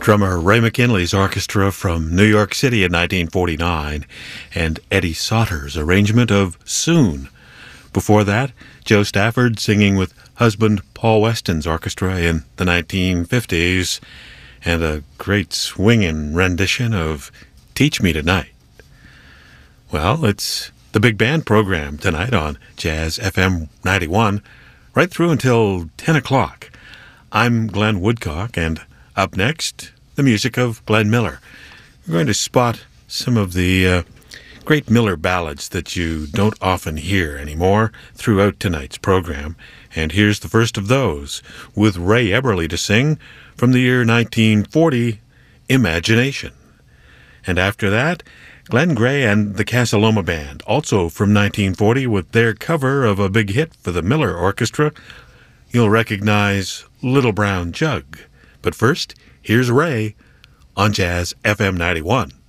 Drummer Ray McKinley's orchestra from New York City in 1949, and Eddie Sauter's arrangement of Soon. Before that, Joe Stafford singing with husband Paul Weston's orchestra in the 1950s, and a great swinging rendition of Teach Me Tonight. Well, it's the Big Band program tonight on Jazz FM 91, right through until 10 o'clock. I'm Glenn Woodcock, and up next, the music of Glenn Miller. We're going to spot some of the great Miller ballads that you don't often hear anymore throughout tonight's program. And here's the first of those, with Ray Eberle to sing from the year 1940, Imagination. And after that, Glenn Gray and the Casa Loma Band, also from 1940, with their cover of a big hit for the Miller Orchestra. You'll recognize Little Brown Jug. But first, here's Ray on Jazz FM 91.